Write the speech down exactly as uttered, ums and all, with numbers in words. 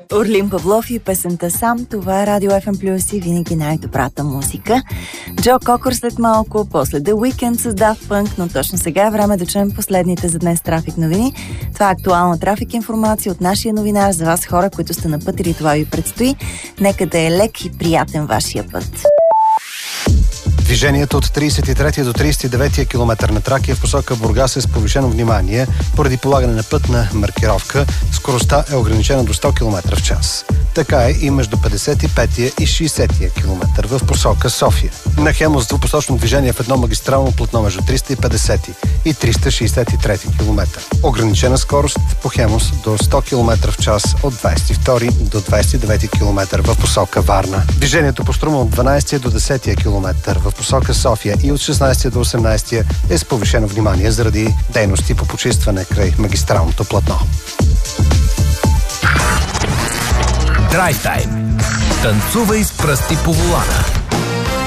Орлин Павлов и песента "Сам", това е Радио Еф Ем Плюс и винаги най-добрата музика. Джо Кокър след малко, после The Weeknd с Daft Punk, но точно сега е време да чуем последните за днес трафик новини. Това е актуална трафик информация от нашия новинар за вас, хора, които сте на път или това ви предстои. Нека да е лек и приятен вашия път. Движението от тридесет и трети до тридесет и девети километър на Тракия в посока Бургас е с повишено внимание поради полагане на пътна маркировка. Скоростта е ограничена до сто километра в час. Така е и между петдесет и пети и шейсети километър в посока София. На Хемус двупосочно движение в едно магистрално платно между триста и петдесети и триста шейсет и трети километър. Ограничена скорост по Хемус до сто километра в час от двадесет и втори до двадесет и девети километър в посока Варна. Движението по Струма от дванадесети до десети километър в посока София и от шестнадесети до осемнадесети е с повишено внимание заради дейности по почистване край магистралното платно. Драйв тайм. Танцувай с пръсти по волана.